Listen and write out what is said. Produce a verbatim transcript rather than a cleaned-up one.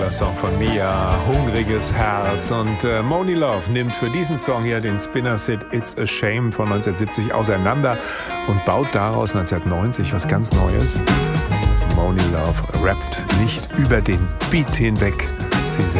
neuer Song von Mia, Hungriges Herz. Und äh, Monie Love nimmt für diesen Song hier den Spinner-Hit It's a Shame von neunzehnhundertsiebzig auseinander und baut daraus neunzehnhundertneunzig was ganz Neues. Monie Love rappt nicht über den Beat hinweg. Sie